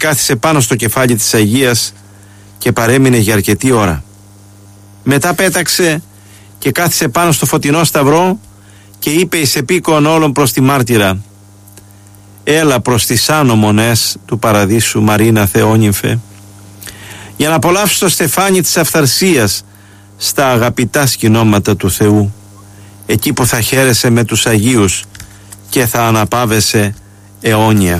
κάθισε πάνω στο κεφάλι της Αγίας και παρέμεινε για αρκετή ώρα. Μετά πέταξε και κάθισε πάνω στο φωτεινό σταυρό και είπε εις επίκον όλων προς τη μάρτυρα: «Έλα προς τις άνω μονές του παραδείσου, Μαρίνα Θεόνυμφε, για να απολαύσεις το στεφάνι της αυθαρσίας στα αγαπητά σκηνώματα του Θεού, εκεί που θα χαίρεσαι με τους Αγίους και θα αναπαύεσαι αιώνια».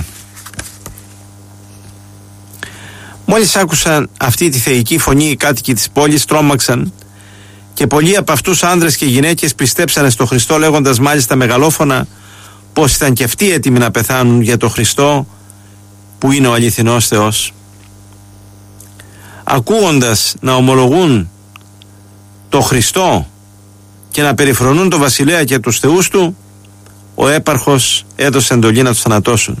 Μόλις άκουσαν αυτή τη θεϊκή φωνή, οι κάτοικοι της πόλης τρόμαξαν και πολλοί από αυτούς άνδρες και γυναίκες πιστέψανε στο Χριστό, λέγοντας μάλιστα μεγαλόφωνα πως ήταν και αυτοί έτοιμοι να πεθάνουν για το Χριστό που είναι ο αληθινός Θεός. Ακούγοντας να ομολογούν το Χριστό και να περιφρονούν το βασιλέα και τους θεούς του, ο έπαρχος έδωσε εντολή να τους θανατώσουν.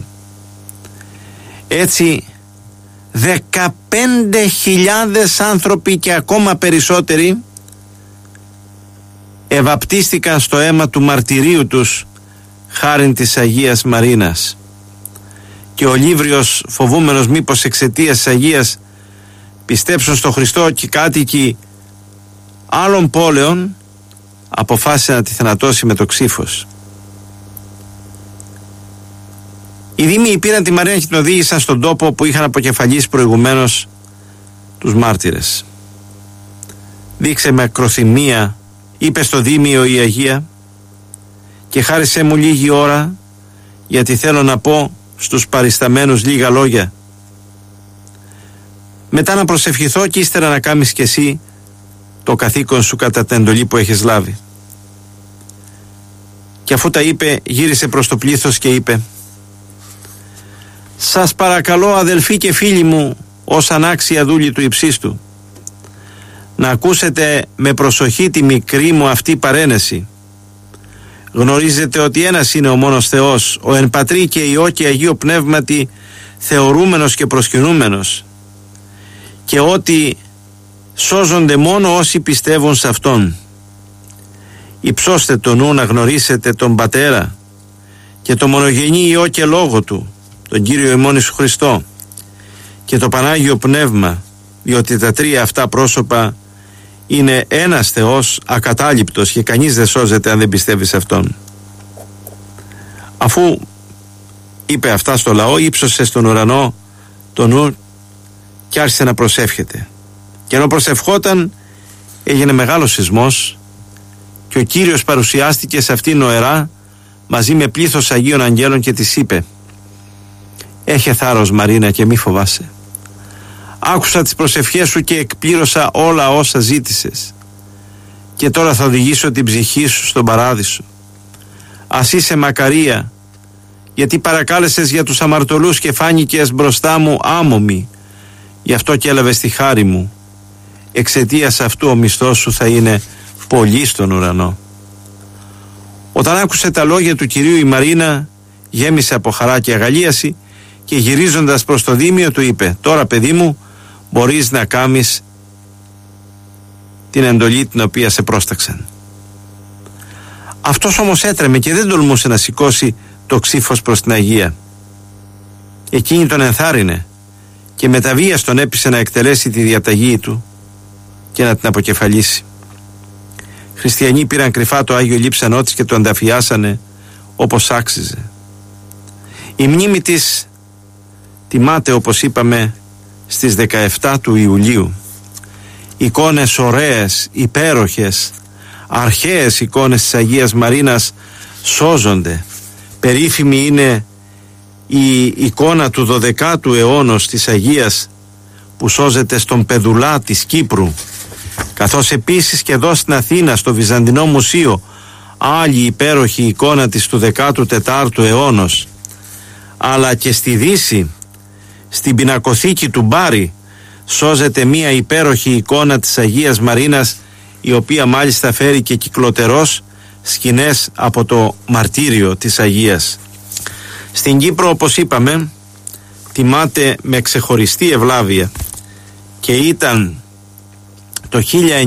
Έτσι 15.000 άνθρωποι και ακόμα περισσότεροι ευαπτίστηκαν στο αίμα του μαρτυρίου τους χάριν της Αγίας Μαρίνας. Και ο Λύβριος, φοβούμενος μήπως εξαιτίας της Αγίας πιστέψουν στο Χριστό και κάτοικοι άλλων πόλεων, αποφάσισε να τη θανατώσει με το ξύφος. Οι δήμοι πήραν τη Μαρίνα και την οδήγησαν στον τόπο που είχαν αποκεφαλίσει προηγουμένως τους μάρτυρες. «Δείξε με ακροθυμία», είπε στο δήμιο η Αγία, «και χάρισέ μου λίγη ώρα, γιατί θέλω να πω στους παρισταμένους λίγα λόγια. Μετά να προσευχηθώ και ύστερα να κάνεις κι εσύ το καθήκον σου κατά την εντολή που έχεις λάβει». Και αφού τα είπε, γύρισε προς το πλήθος και είπε: «Σας παρακαλώ, αδελφοί και φίλοι μου, ως ανάξια δούλοι του υψίστου, να ακούσετε με προσοχή τη μικρή μου αυτή παρένεση. Γνωρίζετε ότι ένας είναι ο μόνος Θεός, ο εν Πατρί και Υιό και Αγίο Πνεύματι, θεωρούμενος και προσκυνούμενος, και ότι σώζονται μόνο όσοι πιστεύουν σε Αυτόν. Υψώστε το νου να γνωρίσετε τον Πατέρα και το μονογενή Υιό και Λόγο Του, τον Κύριο ημών Ιησού Χριστό, και το Πανάγιο Πνεύμα, διότι τα τρία αυτά πρόσωπα είναι ένας Θεός ακατάληπτος και κανείς δεν σώζεται αν δεν πιστεύει σε Αυτόν». Αφού είπε αυτά στο λαό, ύψωσε στον ουρανό το νου και άρχισε να προσεύχεται. Και ενώ προσευχόταν, έγινε μεγάλος σεισμός και ο Κύριος παρουσιάστηκε σε αυτήν νοερά μαζί με πλήθος Αγίων Αγγέλων και της είπε: «Έχε θάρρος, Μαρίνα, και μη φοβάσαι. Άκουσα τις προσευχές σου και εκπλήρωσα όλα όσα ζήτησες. Και τώρα θα οδηγήσω την ψυχή σου στον παράδεισο. Ας είσαι μακαρία, γιατί παρακάλεσες για τους αμαρτωλούς και φάνηκες μπροστά μου άμωμη. Γι' αυτό και έλαβες τη χάρη μου. Εξαιτίας αυτού ο μισθός σου θα είναι πολύ στον ουρανό». Όταν άκουσε τα λόγια του Κυρίου, η Μαρίνα γέμισε από χαρά και αγαλίαση και γυρίζοντας προς το δήμιο του είπε: «Τώρα, παιδί μου, μπορείς να κάνεις την εντολή την οποία σε πρόσταξαν». Αυτός όμως έτρεμε και δεν τολμούσε να σηκώσει το ξύφος προς την Αγία. Εκείνη τον ενθάρρυνε και με τα βίας τον έπεισε να εκτελέσει τη διαταγή του και να την αποκεφαλίσει. Χριστιανοί πήραν κρυφά το Άγιο Λείψανό της και το ανταφιάσανε όπως άξιζε. Η μνήμη της τιμάται, όπως είπαμε, στις 17 του Ιουλίου. Εικόνες ωραίες, υπέροχες, αρχαίες εικόνες της Αγίας Μαρίνας σώζονται. Περίφημη είναι η εικόνα του 12ου αιώνος της Αγίας που σώζεται στον Πεδουλά της Κύπρου, καθώς επίσης και εδώ στην Αθήνα στο Βυζαντινό Μουσείο άλλη υπέροχη εικόνα της του 14ου αιώνος, αλλά και στη Δύση, στην πινακοθήκη του Μπάρι, σώζεται μία υπέροχη εικόνα της Αγίας Μαρίνας, η οποία μάλιστα φέρει και κυκλοτερός σκηνές από το μαρτύριο της Αγίας. Στην Κύπρο, όπως είπαμε, τιμάται με ξεχωριστή ευλάβεια και ήταν το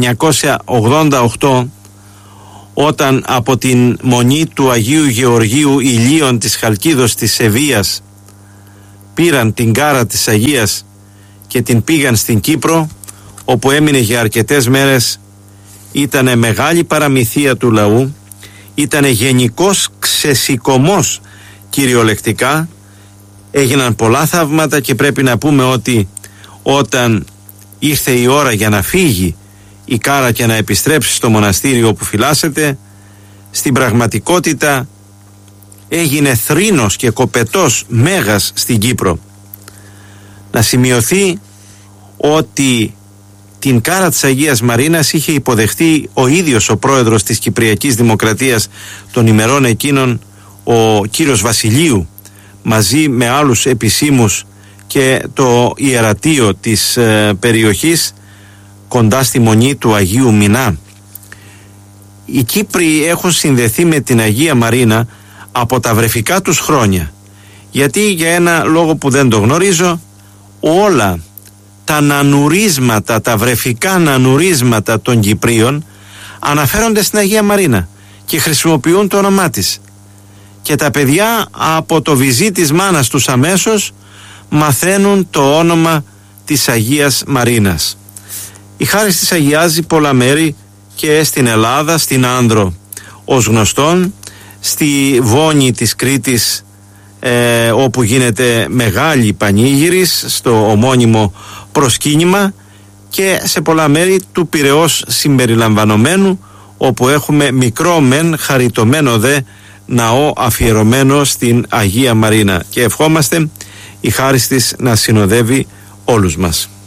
1988 όταν από την μονή του Αγίου Γεωργίου Ηλίων της Χαλκίδος της Σεβίας πήραν την κάρα της Αγίας και την πήγαν στην Κύπρο, όπου έμεινε για αρκετές μέρες. Ήτανε μεγάλη παραμυθία του λαού, ήτανε γενικός ξεσηκωμός κυριολεκτικά, έγιναν πολλά θαύματα και πρέπει να πούμε ότι όταν ήρθε η ώρα για να φύγει η κάρα και να επιστρέψει στο μοναστήριο όπου φυλάσσεται, στην πραγματικότητα έγινε θρήνος και κοπετός μέγας στην Κύπρο. Να σημειωθεί ότι την κάρα της Αγίας Μαρίνας είχε υποδεχτεί ο ίδιος ο πρόεδρος της Κυπριακής Δημοκρατίας των ημερών εκείνων, ο κύριος Βασιλείου, μαζί με άλλους επισήμους και το ιερατείο της περιοχής κοντά στη Μονή του Αγίου Μινά. Οι Κύπροι έχουν συνδεθεί με την Αγία Μαρίνα από τα βρεφικά τους χρόνια, γιατί για ένα λόγο που δεν το γνωρίζω, όλα τα νανουρίσματα, τα βρεφικά νανουρίσματα των Κυπρίων αναφέρονται στην Αγία Μαρίνα και χρησιμοποιούν το όνομά της, και τα παιδιά από το βυζί της μάνας τους αμέσως μαθαίνουν το όνομα της Αγίας Μαρίνας. Η χάρις της αγιάζει πολλά μέρη και στην Ελλάδα, στην Άνδρο ως γνωστόν, στη Βόνη της Κρήτης, όπου γίνεται μεγάλη πανήγυρις στο ομώνυμο προσκύνημα, και σε πολλά μέρη του Πειραιώς συμπεριλαμβανομένου, όπου έχουμε μικρό μεν χαριτωμένο δε ναό αφιερωμένο στην Αγία Μαρίνα, και ευχόμαστε η χάρις της να συνοδεύει όλους μας.